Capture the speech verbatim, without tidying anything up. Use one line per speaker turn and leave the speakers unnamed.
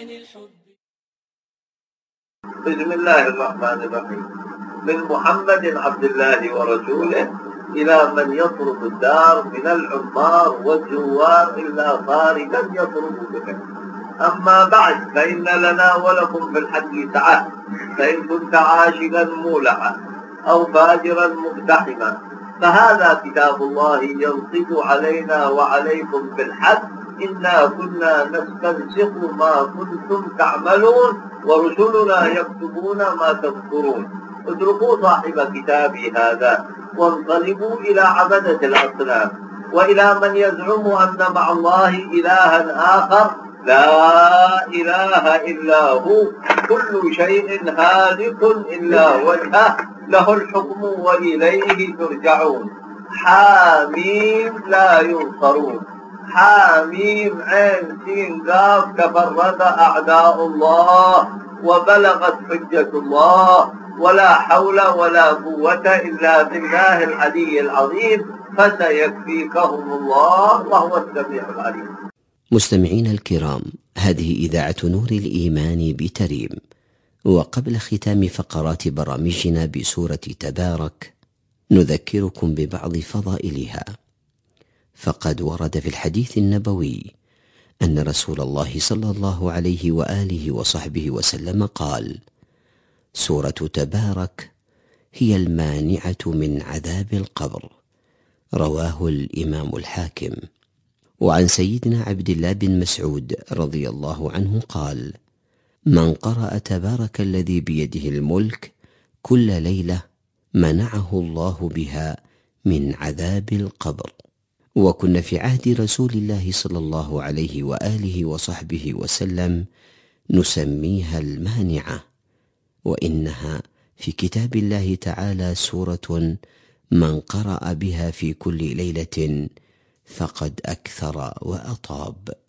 بسم الله الرحمن الرحيم. من محمد عبد الله ورسوله إلى من يطلب الدار من العمار والزوار إلا خارجا يطلب بك. أما بعد، فإن لنا ولكم في الحديث عهد، فإن كنت عاشقا مولعا أو فاجرا مقتحما فهذا كتاب الله ينطق علينا وعليكم بالحق. إنا كنا نستنسخ ما كنتم تعملون ورسلنا يكتبون ما تذكرون. اتركوا صاحب كتابي هذا وانقلبوا إلى عبدة الأصنام وإلى من يزعم أن مع الله إلها آخر لا إله إلا هو. كل شيء هالك إلا وجهه، له الحكم وإليه ترجعون. حاميم لا ينصرون. حاميم عين سين قاف تفرد أعداء الله وبلغت حجة الله، ولا حول ولا قوة إلا بالله العلي العظيم، فسيكفيكهم الله وهو السميع العليم.
مستمعين الكرام، هذه إذاعة نور الإيمان بتريم، وقبل ختام فقرات برامجنا بسورة تبارك نذكركم ببعض فضائلها. فقد ورد في الحديث النبوي أن رسول الله صلى الله عليه وآله وصحبه وسلم قال: سورة تبارك هي المانعة من عذاب القبر. رواه الإمام الحاكم. وعن سيدنا عبد الله بن مسعود رضي الله عنه قال: من قرأ تبارك الذي بيده الملك كل ليلة منعه الله بها من عذاب القبر. وكنا في عهد رسول الله صلى الله عليه وآله وصحبه وسلم نسميها المانعة، وإنها في كتاب الله تعالى سورة من قرأ بها في كل ليلة فقد أكثر وأطاب.